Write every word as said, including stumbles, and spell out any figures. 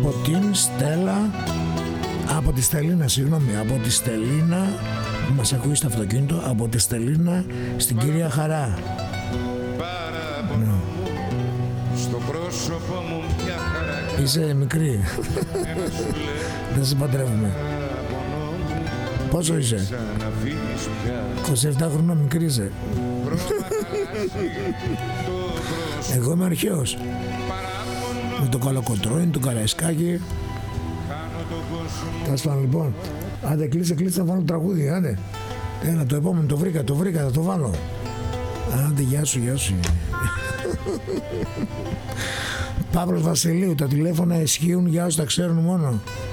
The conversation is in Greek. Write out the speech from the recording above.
Από την Στέλλα, από τη Στελίνα, συγγνώμη, από τη Στελίνα που μας ακούει στο αυτοκίνητο, από τη Στελίνα στην κυρία Χαρά. Ναι. Στο πρόσωπο μου μια χαρά. Είσαι μικρή. Δεν σε παντρεύουμε. Πόσο είσαι? είκοσι επτά χρονών, μικρή είσαι. Εγώ είμαι αρχαίος. Με το Καλοκοτρώνη, το Καραϊσκάκι. Τάσπαν λοιπόν. Άντε κλείσε, κλείσε, θα βάλω το τραγούδι, άντε. Ένα, το επόμενο, το βρήκα, το βρήκα, θα το βάλω. Άντε, γεια σου, γεια σου. Παύλος Βασιλείου, τα τηλέφωνα ισχύουν για όσους τα ξέρουν μόνο.